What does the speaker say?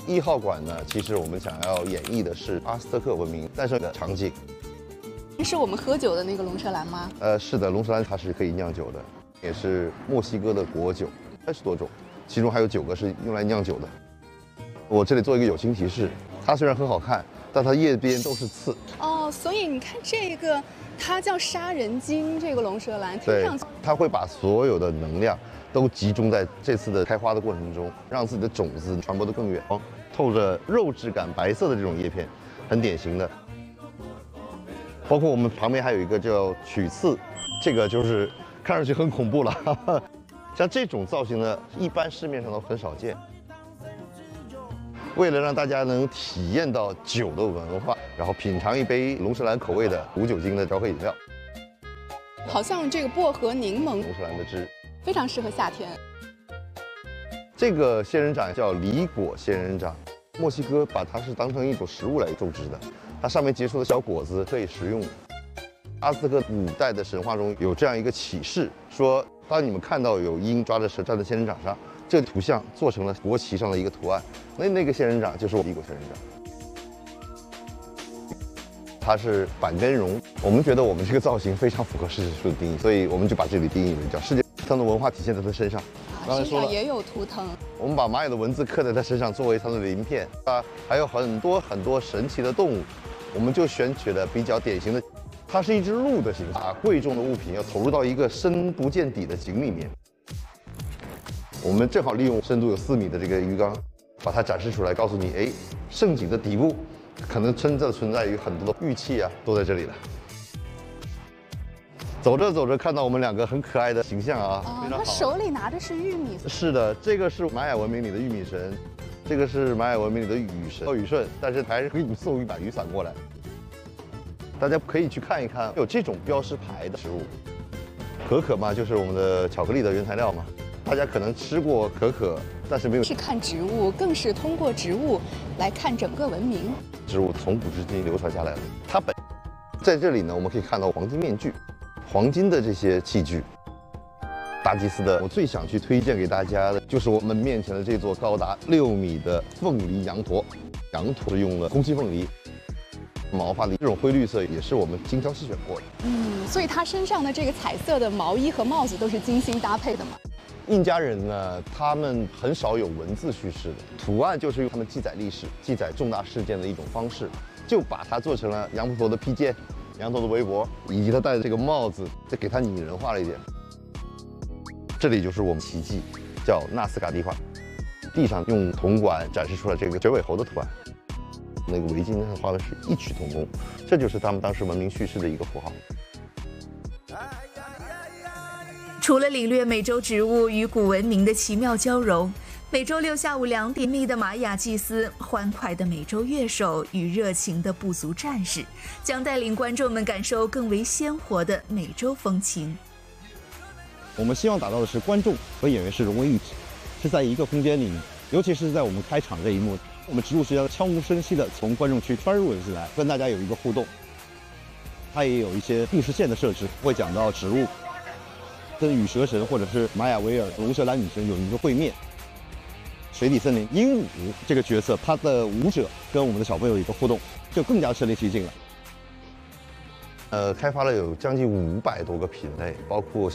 1号馆呢，其实我们想要演绎的是阿斯特克文明诞生的场景。 是我们喝酒的那个龙舌兰吗？ 是的，龙舌兰它是可以酿酒的，也是墨西哥的国酒，30多种，其中还有9个是用来酿酒的。我这里做一个友情提示，它虽然很好看，但它叶边都是刺。 哦，所以你看这个，它叫杀人鲸，这个龙舌兰，听对上去， 它会把所有的能量都集中在这次的开花的过程中，让自己的种子传播得更远。透着肉质感、白色的这种叶片，很典型的。包括我们旁边还有一个叫曲刺，这个就是看上去很恐怖了。像这种造型呢，一般市面上都很少见。为了让大家能体验到酒的文化，然后品尝一杯龙舌兰口味的无酒精的调和饮料， 好像这个薄荷柠檬龙舌兰的汁。 非常适合夏天。 这个仙人掌叫梨果仙人掌，墨西哥把它是当成一种食物来种植的，它上面结出的小果子可以食用。阿兹特克古代的神话中有这样一个启示，说当你们看到有鹰抓着蛇站在仙人掌上，这个图像做成了国旗上的一个图案，那个仙人掌就是梨果仙人掌。它是板根绒，我们觉得我们这个造型非常符合世界树的定义，所以我们就把这里定义为叫世界上的文化体现在它身上。刚才身说了， 上也有图腾， 我们把玛雅的文字刻在它身上，作为它的鳞片啊，还有很多神奇的动物，我们就选取了比较典型的，它是一只鹿的形象，把贵重的物品要投入到一个深不见底的井里面。我们正好利用深度有4米的这个鱼缸，把它展示出来，告诉你，哎，圣井的底部可能真正存在于很多的玉器啊，都在这里了。走着走着，看到我们2个很可爱的形象啊，非常好。 他手里拿的是玉米。 是的，这个是玛雅文明里的玉米神，这个是玛雅文明里的雨神雨顺，但是还是给你们送一把雨伞过来。大家可以去看一看，有这种标识牌的食物。可可嘛，就是我们的巧克力的原材料嘛。大家可能吃过可可，但是没有是看植物，更是通过植物来看整个文明。 植物从古至今流传下来的。它本在这里呢，我们可以看到黄金面具。黄金的这些器具，大祭司的，我最想去推荐给大家的就是我们面前的这座高达6米的凤梨羊驼。羊驼是用了空气凤梨，毛发的这种灰绿色也是我们精挑细选过的。 所以它身上的这个彩色的毛衣和帽子都是精心搭配的嘛。 印加人呢，他们很少有文字叙事的，图案就是用他们记载历史、记载重大事件的一种方式，就把它做成了羊驼的披肩。羊驼的围脖，以及他戴的这个帽子，再给它拟人化了一点。这里就是我们奇迹，叫纳斯卡蒂画。地上用铜管展示出来这个绝尾猴的图案，那个围巾上画的是异曲同工，这就是他们当时文明叙事的一个符号。 除了领略美洲植物与古文明的奇妙交融，每周六下午2点，密的玛雅祭司、欢快的美洲乐手与热情的部族战士，将带领观众们感受更为鲜活的美洲风情。 我们希望达到的是观众和演员是融为一体，是在一个空间里面，尤其是在我们开场这一幕，我们植物学家悄无声息地从观众区穿入进来，跟大家有一个互动。它也有一些故事线的设置，会讲到植物跟羽蛇神或者是玛雅维尔龙舌兰女神有一个会面。水底森林鹦鹉这个角色，他的舞者跟我们的小朋友有一个互动，就更加身临其境了。 开发了有将近500多个品类，包括